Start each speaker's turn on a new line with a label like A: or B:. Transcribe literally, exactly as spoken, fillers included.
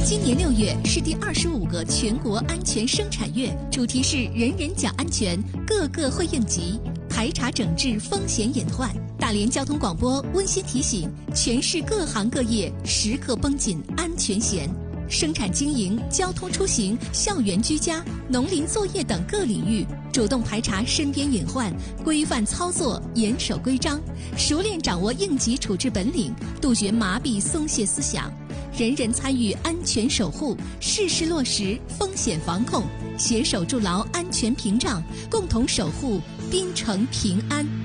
A: 今年六月是第二十五个全国安全生产月，主题是人人讲安全，个个会应急，排查整治风险隐患。大连交通广播温馨提醒：全市各行各业时刻绷紧安全弦，生产经营、交通出行、校园居家、农林作业等各领域，主动排查身边隐患，规范操作，严守规章，熟练掌握应急处置本领，杜绝麻痹松懈思想。人人参与安全守护，事事落实风险防控，携手筑牢安全屏障，共同守护滨城平安。